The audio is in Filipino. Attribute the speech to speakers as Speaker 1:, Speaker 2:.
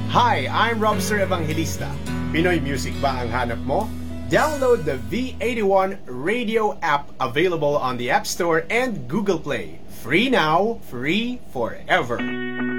Speaker 1: Hi, I'm Robster Evangelista. Pinoy music ba ang hanap mo? Download the V81 radio app available on the App Store and Google Play. Free now, free forever.